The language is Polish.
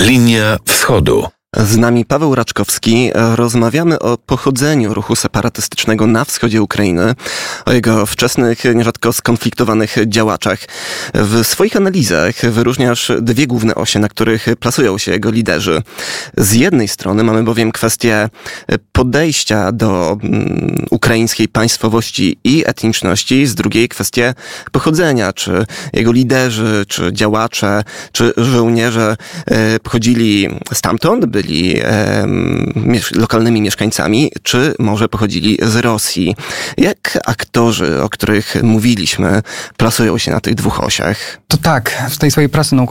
Linia Wschodu. Z nami Paweł Raczkowski. Rozmawiamy o pochodzeniu ruchu separatystycznego na wschodzie Ukrainy, o jego wczesnych, nierzadko skonfliktowanych działaczach. W swoich analizach wyróżniasz dwie główne osie, na których plasują się jego liderzy. Z jednej strony mamy bowiem kwestię podejścia do ukraińskiej państwowości i etniczności, z drugiej kwestię pochodzenia, czy jego liderzy, czy działacze, czy żołnierze pochodzili stamtąd, byli lokalnymi mieszkańcami, czy może pochodzili z Rosji. Jak aktorzy, o których mówiliśmy, plasują się na tych dwóch osiach? To tak, w tej swojej pracy naukowej